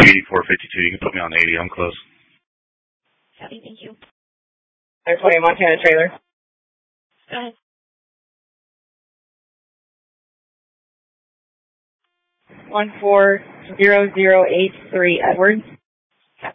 8452. You can put me on 80. I'm close. Copy, thank you. 20 Montana trailer. Go ahead. 140083 Edwards.